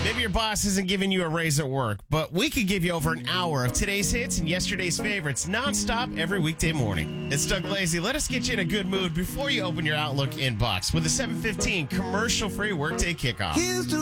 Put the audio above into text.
Maybe your boss isn't giving you a raise at work, but we could give you over an hour of today's hits and yesterday's favorites nonstop every weekday morning. It's Doug Lazy. Let us get you in a good mood before you open your Outlook inbox with a 7:15 commercial-free workday kickoff. Here's the